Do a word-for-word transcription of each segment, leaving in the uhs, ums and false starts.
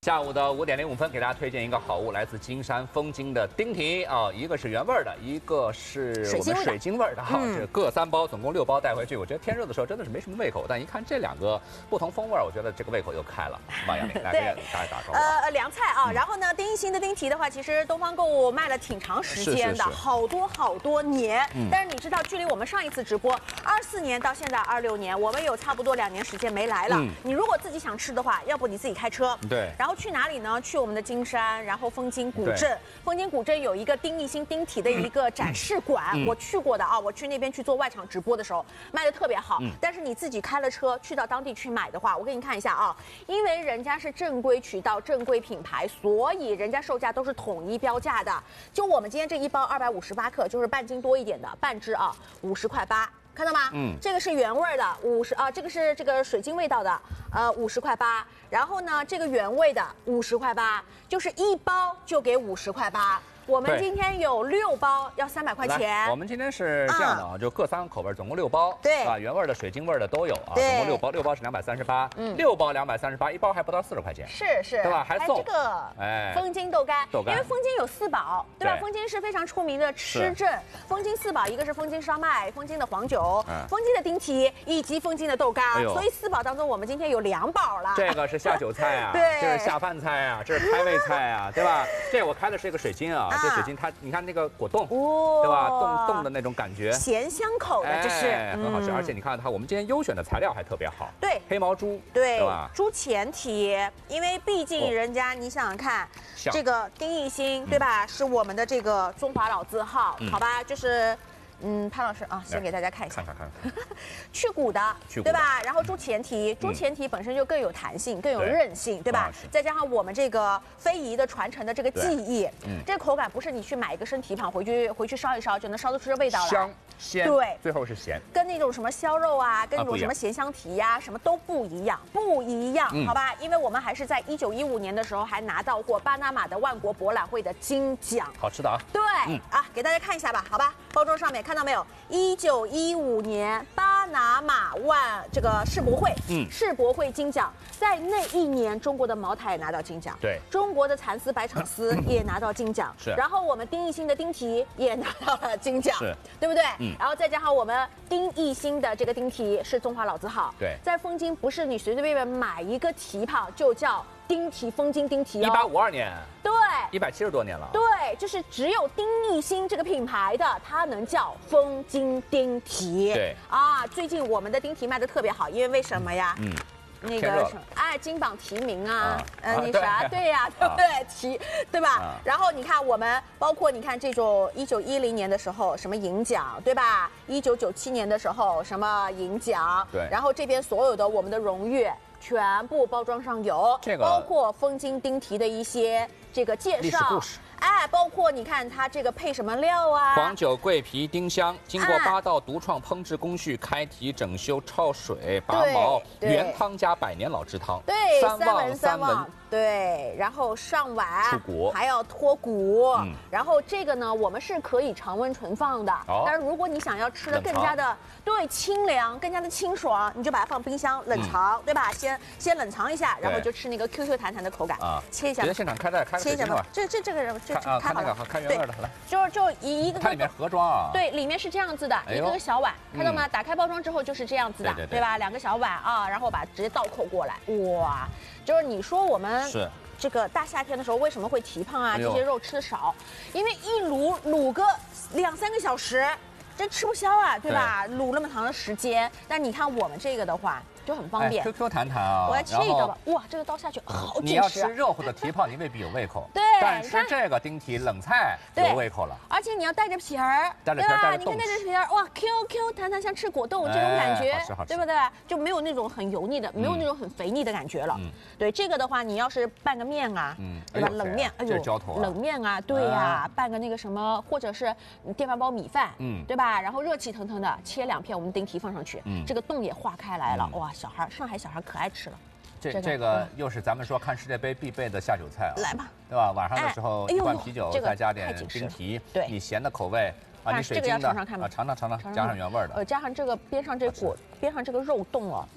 下午的五点零五分，给大家推荐一个好物，来自金山丰金的丁蹄啊，一个是原味的，一个是我们水晶味的哈， 嗯、 这各三包，总共六包带回去。我觉得天热的时候真的是没什么胃口，但一看这两个不同风味，我觉得这个胃口又开了。王阳明来给大家打招呼。 呃，凉菜啊，嗯、然后呢，丁一新的丁蹄的话，其实东方购物卖了挺长时间的， 是是是好多好多年。 嗯、 但是你知道，距离我们上一次直播二四年到现在二六年，我们有差不多两年时间没来了。嗯、你如果自己想吃的话，要不你自己开车， 对， 然后去哪里呢？去我们的金山，然后丰金古镇，丰金古镇有一个丁一新丁蹄的一个展示馆，嗯、我去过的啊，我去那边去做外场直播的时候，卖的特别好。嗯、但是你自己开了车去到当地去买的话，我给你看一下啊，因为人家是正规渠道、正规品牌，所以人家售价都是统一标价的。就我们今天这一包二百五十八克，就是半斤多一点的半只啊，五十块八。看到吗？嗯，这个是原味的，五十啊，这个是这个水晶味道的，呃，五十块八。然后呢，这个原味的五十块八，就是一包就给五十块八。我们今天有六包，要三百块钱。 我们今天是这样的啊，嗯、就各三个口味，总共六包， 对啊，原味的、水晶味的都有啊，总共六包，六包是两百三十八，嗯，六包两百三十八，一包还不到四十块钱， 是是， 对吧？还送这个哎，丰金豆干， 豆干， 因为丰金有四宝，对吧？丰金是非常出名的吃镇，丰金四宝，一个是丰金烧麦、丰金的黄酒、丰金的丁蹄以及丰金的豆干，所以四宝当中我们今天有两宝了。 这个是下酒菜啊， 对， 这是下饭菜啊，这是开胃菜啊，对吧？这我开的是一个水晶啊，这水晶它你看。看那个果冻，哦、对吧？冻冻的那种感觉， 咸香口的，这是、 哎、很好吃。嗯、而且你看它，我们今天优选的材料还特别好， 对， 黑毛猪， 对， 对吧？ 猪前蹄，因为毕竟人家，哦、你想想看，这个丁一新，对吧？嗯、是我们的这个中华老字号，嗯、好吧？就是。嗯，潘老师啊，先给大家看一下， 看看看看， 去骨的，对吧？然后猪前蹄，猪前蹄本身就更有弹性，更有韧性，对吧？再加上我们这个非遗的传承的这个技艺，嗯，这个口感不是你去买一个生蹄膀回去回去烧一烧就能烧得出这味道来， 香鲜， 对， 最后是咸， 跟那种什么烧肉啊，跟那种什么咸香蹄呀，什么都不一样，不一样，好吧？因为我们还是在一九一五年的时候还拿到过巴拿马的万国博览会的金奖， 好吃的啊， 对，啊，给大家看一下吧，好吧？包装上面。看到没有？一九一五年巴拿马万这个世博会，嗯，世博会金奖，在那一年，中国的茅台也拿到金奖， 对， 中国的蚕丝白场丝也拿到金奖， 是。 然后我们丁一新的丁蹄也拿到了金奖， 是， 对不对？嗯。然后再加上我们丁一新的这个丁蹄是中华老字号， 对， 在丰金不是你随随便便买一个蹄膀就叫。丁蹄丰金丁蹄哦， 一八五二年， 对， 一百七十多年了， 对，就是只有丁一新这个品牌的，它能叫丰金丁蹄， 对啊，最近我们的丁蹄卖的特别好，因为为什么呀？嗯。那个什么，哎，金榜题名啊，呃，那啥，对呀，对不对？提，对吧？然后你看，我们包括你看这种一九一零年的时候什么银奖，对吧？一九九七年的时候什么银奖， 对。 然后这边所有的我们的荣誉。全部包装上有， 这个包括丰金丁蹄的一些这个介绍， 历史故事， 哎，包括你看它这个配什么料啊？ 黄酒、桂皮、丁香，经过八道独创烹制工序，开蹄、整修、焯水、拔毛，原汤加百年老制汤， 对， 三旺三文。 对，然后上碗出骨还要脱骨，嗯、然后这个呢，我们是可以常温存放的。哦、但是如果你想要吃的更加的对清凉、更加的清爽，你就把它放冰箱冷藏，嗯、对吧？先先冷藏一下，然后就吃那个 Q Q 弹弹的口感。啊，切一下。 直接现场开袋开切一下吧。这这这个人这啊，看那个看原味的来。 就就一一个。 它里面盒装啊。 对，里面是这样子的，一个个小碗，看到吗？打开包装之后就是这样子的，对吧？两个小碗啊，然后把直接倒扣过来，哇，就是你说我们是。 这个大夏天的时候为什么会蹄膀啊？这些肉吃的少，因为一卤卤个两三个小时，这吃不消啊，对吧？卤那么长的时间，但你看我们这个的话就很方便。 Q Q 弹弹啊！ 我来切一个吧。哇，这个刀下去好紧实。 你要吃热乎的蹄膀，你未必有胃口。 对， 但吃这个丁蹄冷菜有胃口了。 而且你要带着皮儿， 对吧？ 你看带着皮儿，哇 ，Q Q 弹弹像吃果冻这种感觉，对不对？就没有那种很油腻的，没有那种很肥腻的感觉了。对这个的话，你要是拌个面啊，对吧？冷面，哎呦，冷面啊，对呀，拌个那个什么，或者是电饭煲米饭，嗯，对吧？然后热气腾腾的切两片我们丁蹄放上去，这个冻也化开来了，哇，小孩，上海小孩可爱吃了。 这这个又是咱们说看世界杯必备的下酒菜啊， 来吧， 对吧？晚上的时候一罐啤酒，再加点丁蹄， 对， 你咸的口味啊，你水晶的啊，尝尝尝尝，加上原味的， 呃，加上这个边上这果边上这个肉冻哦，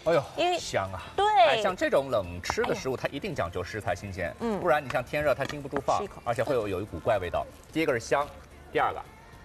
哎呦， 因为香啊！ 对， 哎，像这种冷吃的食物，它一定讲究食材新鲜，嗯，不然你像天热，它经不住放，而且会有有一股怪味道。第一个是香，第二个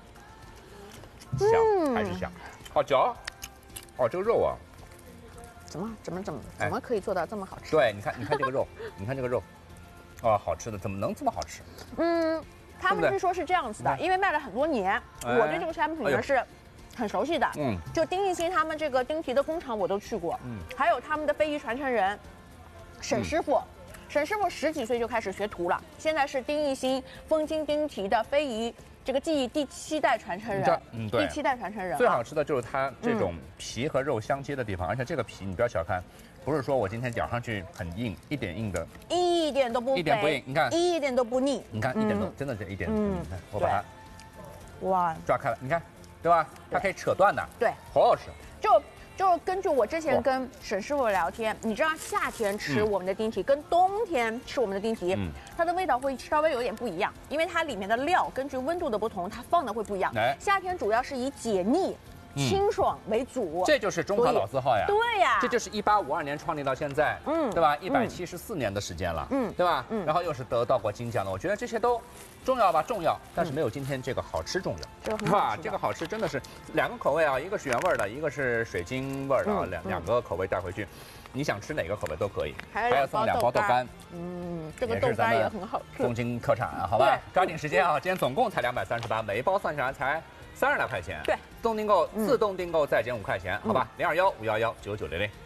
香还是香，好嚼。哦，这个肉啊， 怎么怎么怎么怎么可以做到这么好吃？ 对，你看你看这个肉，你看这个肉，哦，好吃的，怎么能这么好吃？ 嗯，他们是说是这样子的，因为卖了很多年，我对这个产品呢是很熟悉的。嗯，就丁义兴他们这个丁蹄的工厂我都去过，嗯，还有他们的非遗传承人沈师傅。沈师傅十几岁就开始学徒了，现在是丁义兴丰金丁蹄的非遗这个技艺第七代传承人。嗯，对，第七代传承人。 最好吃的就是它这种皮和肉相接的地方，而且这个皮你不要小看，不是说我今天咬上去很硬，一点硬的， 一点都不一点不硬，你看， 一点都不腻， 你看一点都真的是一点都不腻。你看，我把它哇抓开了，你看，对吧？它可以扯断的， 对， 好好吃。 就。就根据我之前跟沈师傅聊天，你知道夏天吃我们的丁蹄跟冬天吃我们的丁蹄，嗯、它的味道会稍微有点不一样，因为它里面的料根据温度的不同，它放的会不一样。哎、夏天主要是以解腻、清爽为主， 这就是中华老字号呀。 对呀， 这就是一八五二年创立到现在，嗯，对吧？一百七十四年的时间了，嗯，对吧？嗯，然后又是得到过金奖的，我觉得这些都重要吧，重要，但是没有今天这个好吃重要，是吧？这个好吃真的是两个口味啊，一个是原味的，一个是水晶味的啊，两两个口味带回去，你想吃哪个口味都可以。还要送两包豆干， 嗯，这个豆干也很好吃， 东京特产，好吧？抓紧时间啊，今天总共才两百三十八，每一包算下来才三十来块钱。 对， 自动订购，自动订购再减五块钱，好吧？零二幺五幺幺九九零零。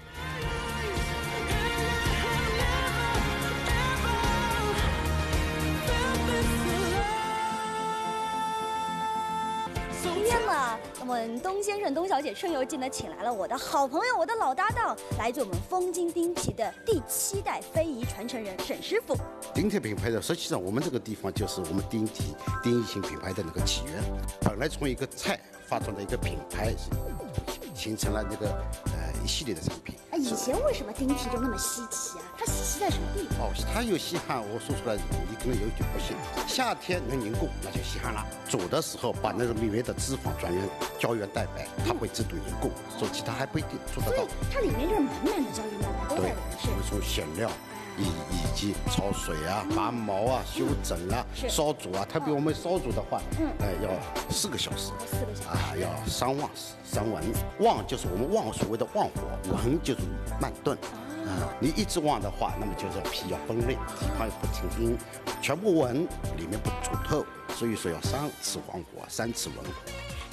我们东先生、东小姐春游季呢，请来了我的好朋友、我的老搭档，来自我们丰金丁蹄的第七代非遗传承人沈师傅。 丁蹄品牌的，实际上我们这个地方就是我们丁蹄丁义兴品牌的那个起源。本来从一个菜发展的一个品牌，形成了那个呃一系列的产品。 啊，以前为什么丁蹄就那么稀奇啊？它稀奇在什么地方？ 哦，它有稀罕，我说出来你可能有一点不信。夏天能凝固，那就稀罕了。煮的时候把那个里面的脂肪转成胶原蛋白，它会自动凝固，做其他还不一定做得到。 所以它里面就是满满的胶原蛋白都在里面。 对，我们从馅料。以以及焯水啊、拔毛啊、修整啊、烧煮啊，特别我们烧煮的话，嗯，呃，要四个小时， 四个小时啊，要三旺三文，旺就是我们旺所谓的旺火，文就是慢炖，啊，你一直旺的话，那么就是皮要崩裂，它不成筋，全部文里面不出透，所以说要三次旺火，三次文火。